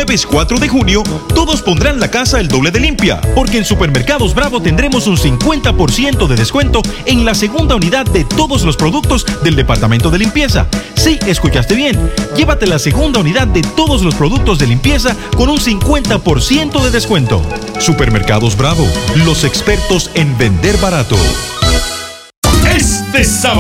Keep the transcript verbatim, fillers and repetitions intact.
jueves cuatro de junio, todos pondrán la casa el doble de limpia, porque en Supermercados Bravo tendremos un cincuenta por ciento de descuento en la segunda unidad de todos los productos del departamento de limpieza. Sí, escuchaste bien. Llévate la segunda unidad de todos los productos de limpieza con un cincuenta por ciento de descuento. Supermercados Bravo, los expertos en vender barato. Este sábado